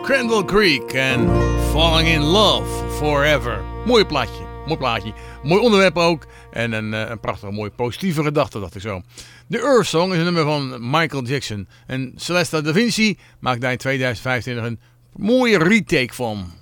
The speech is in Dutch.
Crandall Creek en Falling in Love Forever. Mooi plaatje. Mooi onderwerp ook. En een prachtige, mooi positieve gedachte, dacht ik zo. De Earth Song is een nummer van Michael Jackson. En Celesta Da Vinci maakt daar in 2025 een mooie retake van.